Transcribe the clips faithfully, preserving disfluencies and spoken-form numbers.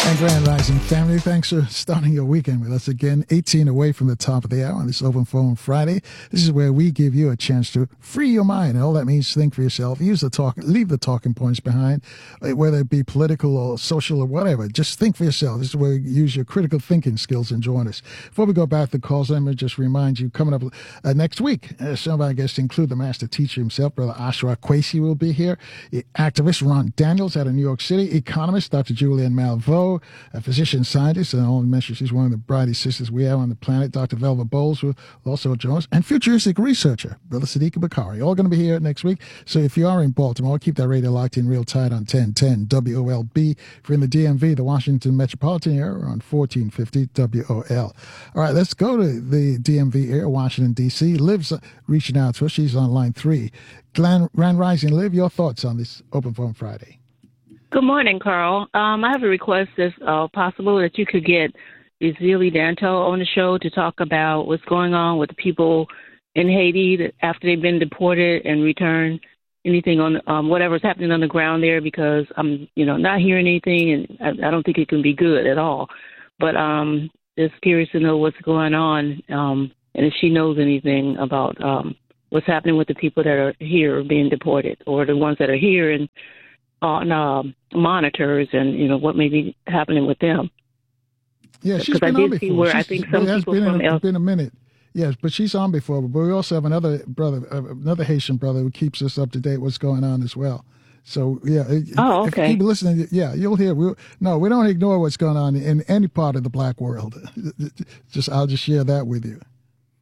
Grand Rising family, thanks for starting your weekend with us again. eighteen away from the top of the hour on this Open Phone Friday. This is where we give you a chance to free your mind. And all that means think for yourself. Use the talk, leave the talking points behind, whether it be political or social or whatever. Just think for yourself. This is where you use your critical thinking skills and join us. Before we go back to the calls, let me just remind you, coming up uh, next week, uh, some of our guests include the master teacher himself, Brother Ashra Kwesi will be here. Activist Ron Daniels out of New York City. Economist Doctor Julian Malveaux. A physician scientist, and I only mention she's one of the brightest sisters we have on the planet. Doctor Velva Bowles will also join us, and futuristic researcher, Brother Sadiq Bakari. All going to be here next week. So if you are in Baltimore, keep that radio locked in real tight on ten ten W O L B. If you're in the D M V, the Washington metropolitan area, on fourteen fifty W O L. All right, let's go to the D M V area, Washington, D C. Liv's reaching out to us. She's on line three. Grand Rising, Liv, your thoughts on this Open Phone Friday? Good morning, Carl. Um, I have a request, if uh, possible, that you could get Ezeli Danto on the show to talk about what's going on with the people in Haiti that after they've been deported and returned. Anything on um, whatever's happening on the ground there, because I'm, you know, not hearing anything, and I, I don't think it can be good at all. But um, just curious to know what's going on, um, and if she knows anything about um, what's happening with the people that are here being deported, or the ones that are here and on um, monitors, and you know what may be happening with them. Yeah, she's been I on did before. See where she's, I think some it has people been, from a, El- been a minute. Yes, but she's on before. But we also have another brother, uh, another Haitian brother who keeps us up to date what's going on as well. So yeah, oh, if okay. you keep listening, yeah, you'll hear. We'll, no, we don't ignore what's going on in any part of the black world. Just I'll just share that with you.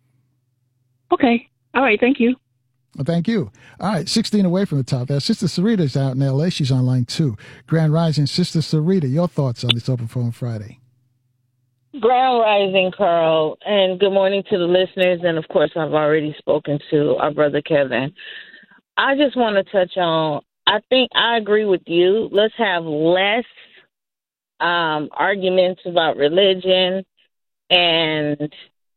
Okay. All right. Thank you. Well, thank you. All right, sixteen away from the top there. Sister Sarita's out in L A. She's on line two. Grand Rising, Sister Sarita, your thoughts on this Open Phone Friday? Grand Rising, Carl, and good morning to the listeners. And, of course, I've already spoken to our brother Kevin. I just want to touch on, I think I agree with you. Let's have less um, arguments about religion and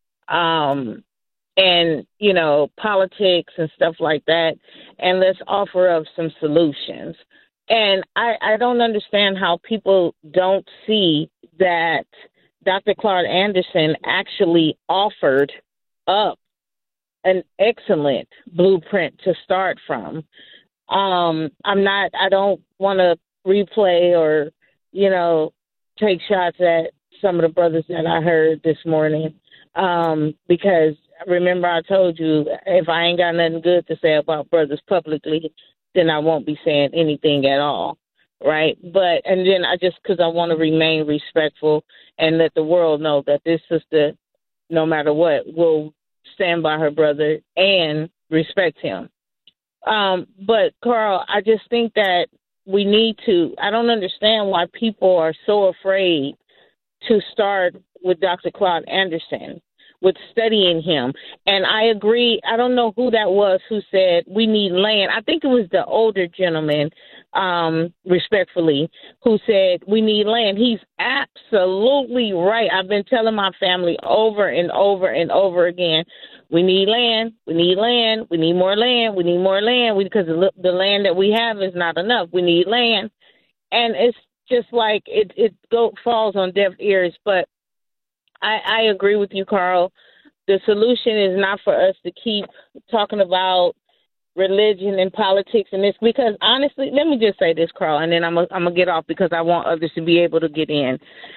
um and, you know, politics and stuff like that, and let's offer up some solutions. And I, I don't understand how people don't see that Doctor Claude Anderson actually offered up an excellent blueprint to start from. Um, I'm not, I don't want to replay or, you know, take shots at some of the brothers that I heard this morning, um, because remember, I told you, if I ain't got nothing good to say about brothers publicly, then I won't be saying anything at all, right? But, and then I just, because I want to remain respectful and let the world know that this sister, no matter what, will stand by her brother and respect him. Um, but, Carl, I just think that we need to, I don't understand why people are so afraid to start with Doctor Claude Anderson, with studying him. And I agree. I don't know who that was who said we need land. I think it was the older gentleman, um, respectfully, who said we need land. He's absolutely right. I've been telling my family over and over and over again, we need land, we need land, we need more land, we need more land, we, because the, the land that we have is not enough. We need land. And it's just like it, it go, falls on deaf ears. But I, I agree with you, Carl. The solution is not for us to keep talking about religion and politics and this, because honestly, let me just say this, Carl, and then I'm going I'm to get off because I want others to be able to get in.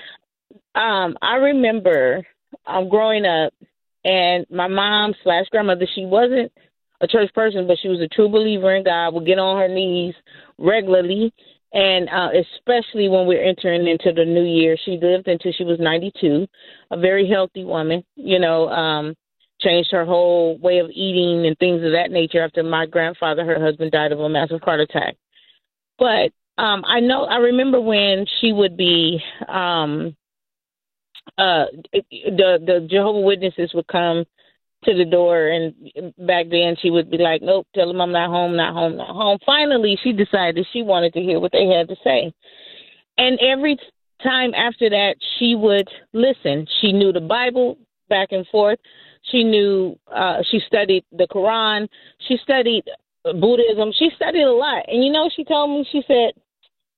Um, I remember um, growing up, and my mom slash grandmother, she wasn't a church person, but she was a true believer in God, would get on her knees regularly. And uh, especially when we're entering into the new year, she lived until she was ninety-two, a very healthy woman, you know, um, changed her whole way of eating and things of that nature after my grandfather, her husband, died of a massive heart attack. But um, I know, I remember when she would be, um, uh, the, the Jehovah's Witnesses would come to the door, and back then she would be like, nope, tell them I'm not home, not home, not home. Finally, she decided she wanted to hear what they had to say. And every time after that, she would listen. She knew the Bible back and forth. She knew, uh, she studied the Quran. She studied Buddhism. She studied a lot. And you know, she told me, she said,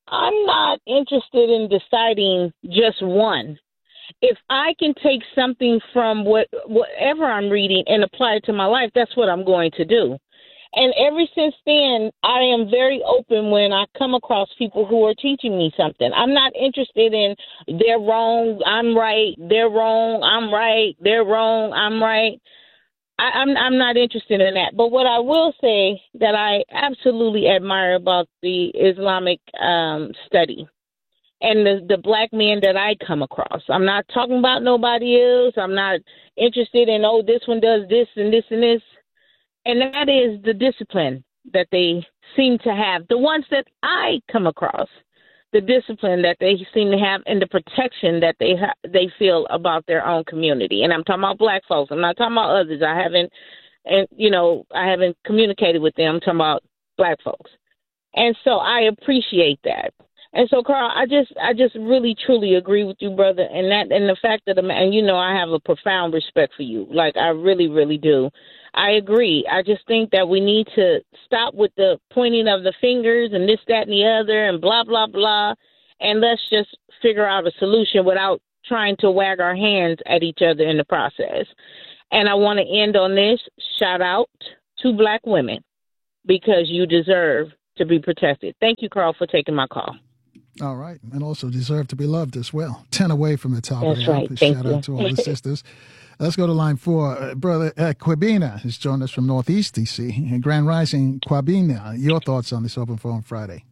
I'm not interested in deciding just one. If I can take something from what whatever I'm reading and apply it to my life, that's what I'm going to do. And ever since then, I am very open when I come across people who are teaching me something. I'm not interested in they're wrong, I'm right, they're wrong, I'm right, they're wrong, I'm right. I, I'm I'm not interested in that. But what I will say that I absolutely admire about the Islamic um, study and the, the black men that I come across. I'm not talking about nobody else. I'm not interested in, oh, this one does this and this and this. And that is the discipline that they seem to have. The ones that I come across, the discipline that they seem to have and the protection that they ha- they feel about their own community. And I'm talking about black folks. I'm not talking about others. I haven't, and you know, I haven't communicated with them. I'm talking about black folks. And so I appreciate that. And so, Carl, I just, I just really, truly agree with you, brother. And that, and the fact that, and you know, I have a profound respect for you. Like, I really, really do. I agree. I just think that we need to stop with the pointing of the fingers and this, that, and the other, and blah, blah, blah. And let's just figure out a solution without trying to wag our hands at each other in the process. And I want to end on this. Shout out to black women, because you deserve to be protected. Thank you, Carl, for taking my call. All right. And also deserve to be loved as well. ten away from the top That's of the hour. right. Thank Shout you. out to all the sisters. Let's go to line four. Uh, Brother uh, Quabina has joined us from Northeast D C. And Grand Rising, Quabina, your thoughts on this Open Forum Friday?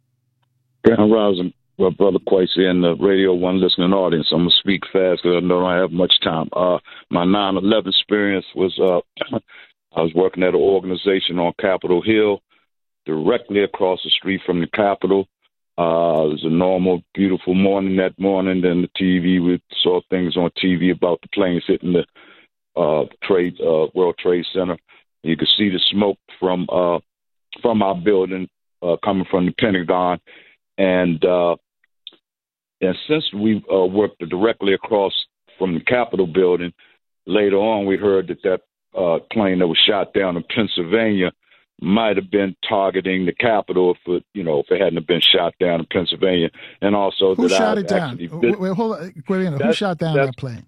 Grand Rising, well, Brother Quasi and the Radio One listening audience. I'm going to speak fast because I don't have much time. Uh, my nine eleven experience was uh, I was working at an organization on Capitol Hill, directly across the street from the Capitol. Uh, it was a normal, beautiful morning that morning. Then the T V, we saw things on T V about the planes hitting the uh, trade uh, World Trade Center. You could see the smoke from uh, from our building uh, coming from the Pentagon, and uh, and since we uh, worked directly across from the Capitol building, later on we heard that that uh, plane that was shot down in Pennsylvania might have been targeting the Capitol if it, you know, if it hadn't been shot down in Pennsylvania, and also who that shot I it down? actually Wait, wait, hold on, Quirino, who shot down that plane?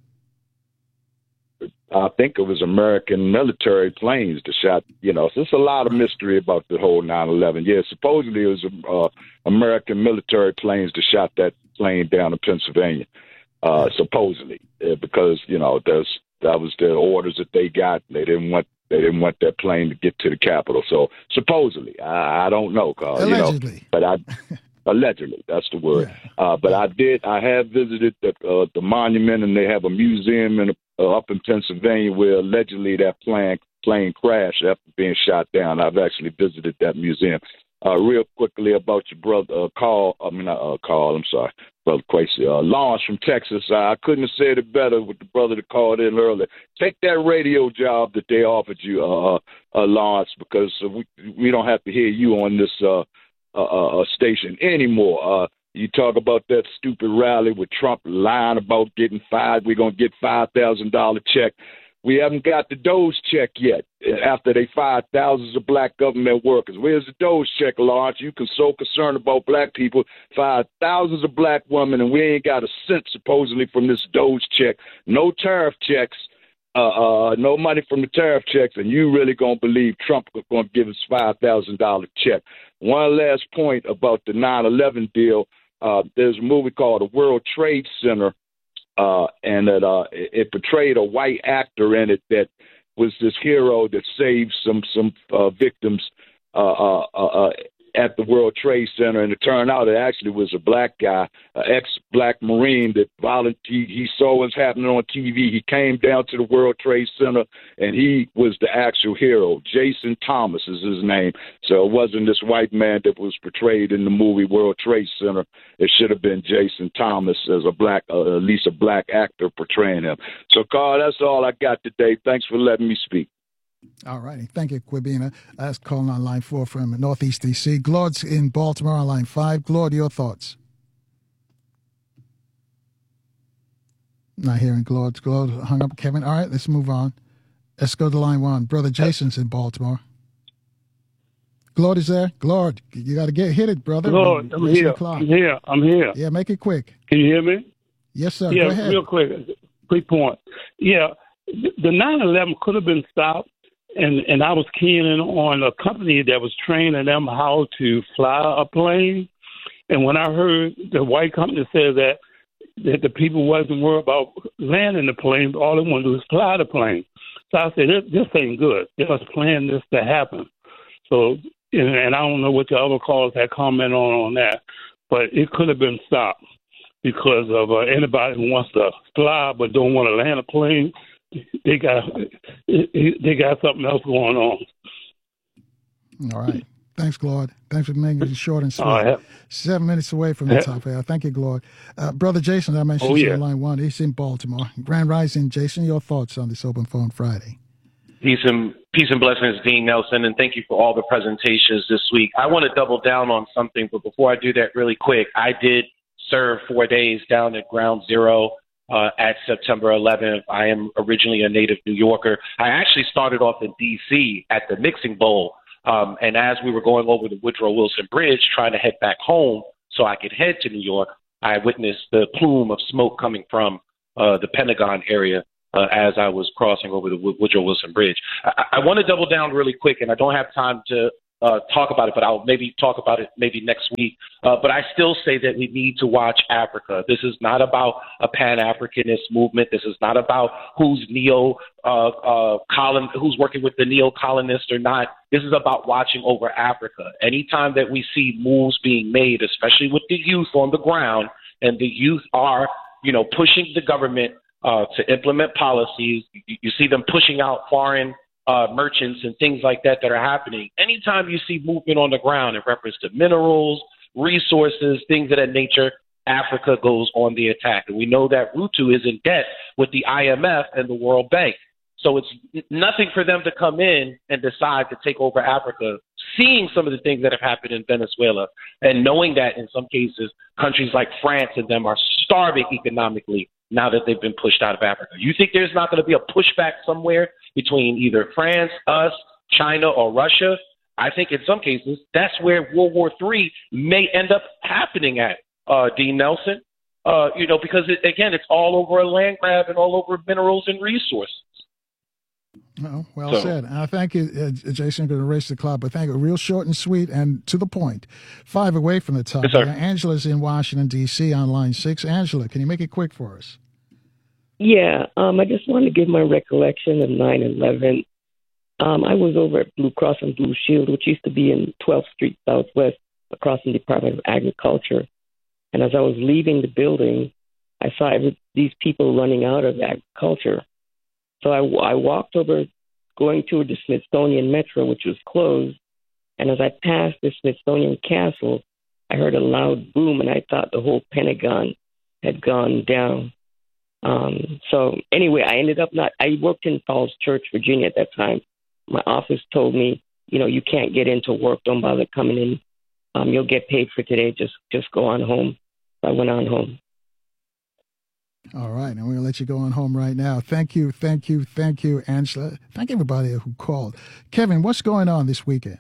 I think it was American military planes that shot. You know, so there's a lot of mystery about the whole nine eleven. Yeah, supposedly it was uh, American military planes that shot that plane down in Pennsylvania. Uh, supposedly, uh, because you know, there's that was the orders that they got. They didn't want. They didn't want that plane to get to the Capitol. So supposedly, I, I don't know, Carl. Allegedly. You know, but I allegedly, that's the word. Yeah. Uh, but I did. I have visited the, uh, the monument, and they have a museum in uh, up in Pennsylvania where allegedly that plane plane crashed after being shot down. I've actually visited that museum. Uh, real quickly about your brother, uh, Carl. I mean, uh, Carl. I'm sorry, Brother Quasi. Uh, Lawrence from Texas. Uh, I couldn't have said it better with the brother that called in earlier. Take that radio job that they offered you, uh, uh, Lawrence, because uh, we we don't have to hear you on this uh, uh, uh, station anymore. Uh, you talk about that stupid rally with Trump lying about getting fired. We're gonna get five thousand dollar check. We haven't got the Doge check yet after they fired thousands of black government workers. Where's the Doge check, Lawrence? You can so concerned about black people, fired thousands of black women, and we ain't got a cent supposedly from this Doge check. No tariff checks, uh, uh, no money from the tariff checks, and you really going to believe Trump is going to give us five thousand dollar check. One last point about the nine eleven deal. Uh, there's a movie called The World Trade Center. Uh, and that uh, it, it portrayed a white actor in it that was this hero that saved some some uh, victims uh, uh, uh, at the World Trade Center, and it turned out it actually was a black guy, an ex-black Marine that volunteered. He saw what was happening on T V. He came down to the World Trade Center, and he was the actual hero. Jason Thomas is his name. So it wasn't this white man that was portrayed in the movie World Trade Center. It should have been Jason Thomas as a black, uh, at least a black actor portraying him. So, Carl, that's all I got today. Thanks for letting me speak. All righty. Thank you, Quibina. That's calling on line four from Northeast D C. Claude's in Baltimore on line five. Claude, your thoughts? Not hearing Claude. Claude hung up. Kevin. All right, let's move on. Let's go to line one. Brother Jason's in Baltimore. Glord is there. Glord, you got to get hit it, brother. Lord, I'm Raise the here. clock. I'm here. I'm here. Yeah, make it quick. Can you hear me? Yes, sir. Yeah, Go ahead. real quick. Quick point. Yeah, the nine eleven could have been stopped, and, and I was keying in on a company that was training them how to fly a plane. And when I heard the white company say that, that the people wasn't worried about landing the plane, all they wanted to do was fly the plane. So I said, this, this ain't good. They was planning this to happen. So, and, and I don't know what the other callers had commented on on that, but it could have been stopped because of uh, anybody who wants to fly but don't want to land a plane. They got they got something else going on. All right. Thanks, Glord. Thanks for making it short and sweet. Uh, Seven minutes away from the top air. Thank you, Glord. Uh, Brother Jason, I mentioned oh, yeah. on line one. He's in Baltimore. Grand Rising, Jason, your thoughts on this Open Phone Friday? Peace and, peace and blessings, Dean Nelson, and thank you for all the presentations this week. I want to double down on something, but before I do that really quick, I did serve four days down at Ground Zero uh, at September eleventh. I am originally a native New Yorker. I actually started off in D C at the Mixing Bowl. Um, and as we were going over the Woodrow Wilson Bridge, trying to head back home so I could head to New York, I witnessed the plume of smoke coming from uh, the Pentagon area uh, as I was crossing over the Woodrow Wilson Bridge. I, I want to double down really quick, and I don't have time to uh, talk about it, but I'll maybe talk about it maybe next week. Uh, but I still say that we need to watch Africa. This is not about a Pan-Africanist movement. This is not about who's neo uh, uh, colon, who's working with the neo-colonists or not. This is about watching over Africa. Anytime that we see moves being made, especially with the youth on the ground, and the youth are, you know, pushing the government uh, to implement policies, you, you see them pushing out foreign Uh, merchants and things like that that are happening. Anytime you see movement on the ground in reference to minerals, resources, things of that nature, Africa goes on the attack. And we know that Ruto is in debt with the I M F and the World Bank. So it's nothing for them to come in and decide to take over Africa, seeing some of the things that have happened in Venezuela and knowing that in some cases countries like France and them are starving economically now that they've been pushed out of Africa. You think there's not going to be a pushback somewhere between either France, us, China, or Russia? I think in some cases that's where World War Three may end up happening at, uh, Dean Nelson. Uh, you know, because, it, again, it's all over a land grab and all over minerals and resources. Oh, well so. said. And I thank you, uh, Jason. I'm going to race the clock, but thank you. Real short and sweet and to the point. Five away from the top. Yes, sir. Angela's in Washington, D C on line six. Angela, can you make it quick for us? Yeah, um, I just wanted to give my recollection of nine eleven. Um, I was over at Blue Cross and Blue Shield, which used to be in twelfth Street Southwest, across from the Department of Agriculture. And as I was leaving the building, I saw every, these people running out of agriculture. So I, I walked over, going to the Smithsonian Metro, which was closed. And as I passed the Smithsonian Castle, I heard a loud boom, and I thought the whole Pentagon had gone down. Um, so anyway, I ended up not, I worked in Falls Church, Virginia at that time. My office told me, you know, you can't get into work. Don't bother coming in. Um, you'll get paid for today. Just, just go on home. So I went on home. All right. And we're going to let you go on home right now. Thank you. Thank you. Thank you, Angela. Thank everybody who called. Kevin, what's going on this weekend?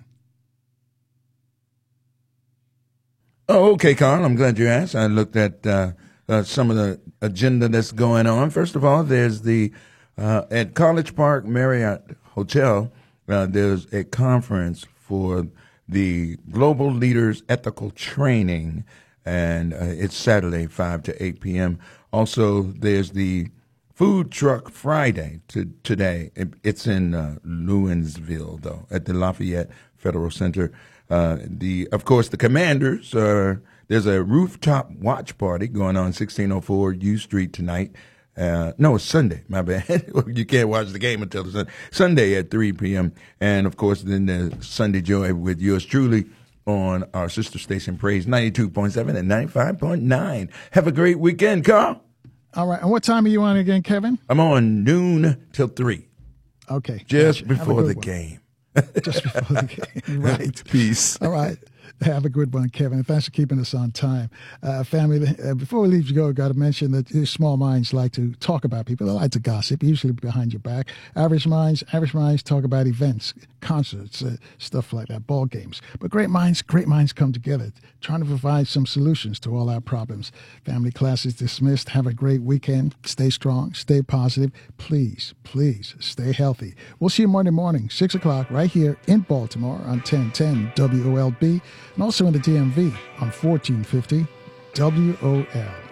Oh, okay, Carl. I'm glad you asked. I looked at, uh, Uh, some of the agenda that's going on. First of all, there's the, uh, at College Park Marriott Hotel, uh, there's a conference for the Global Leaders Ethical Training, and uh, it's Saturday, five to eight p.m. Also, there's the Food Truck Friday to, today. It's in uh, Lewinsville, though, at the Lafayette Federal Center. Uh, the, of course, the Commanders are... There's a rooftop watch party going on sixteen oh four U Street tonight. Uh, no, it's Sunday. My bad. You can't watch the game until Sunday. Sunday at three p.m. And, of course, then the Sunday Joy with yours truly on our sister station, Praise ninety-two point seven and ninety-five point nine. Have a great weekend, Carl. All right. And what time are you on again, Kevin? I'm on noon till three. Okay. Just gotcha. before the one. game. Just before the game. Right. Peace. All right. Have a good one, Kevin. And thanks for keeping us on time. Uh, family, uh, before we leave you go, got to mention that these small minds like to talk about people. They like to gossip, usually behind your back. Average minds, average minds talk about events, concerts, uh, stuff like that, ball games. But great minds, great minds come together, trying to provide some solutions to all our problems. Family class is dismissed. Have a great weekend. Stay strong. Stay positive. Please, please stay healthy. We'll see you Monday morning, six o'clock, right here in Baltimore on ten ten W O L B, and also in the D M V on fourteen fifty W O L.